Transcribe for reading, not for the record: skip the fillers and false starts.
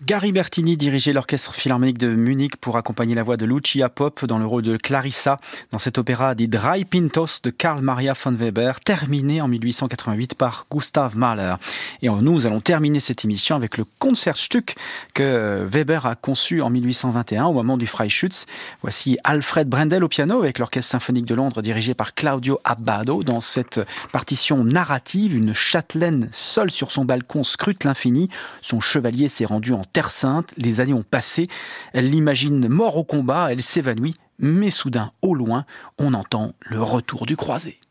Gary Bertini dirigeait l'Orchestre Philharmonique de Munich pour accompagner la voix de Lucia Pope dans le rôle de Clarissa dans cet opéra Die Drei Pintos de Karl Maria von Weber, terminé en 1888 par Gustav Mahler. Et nous allons terminer cette émission avec le Concertstück que Weber a conçu en 1821 au moment du Freischütz. Voici Alfred Brendel au piano avec l'Orchestre Symphonique de Londres dirigé par Claudio Abbado. Dans cette partition narrative, une châtelaine seule sur son balcon scrute l'infini. Son chevalier s'est rendu en Terre Sainte. Les années ont passé. Elle l'imagine mort au combat. Elle s'évanouit. Mais soudain, au loin, on entend le retour du croisé.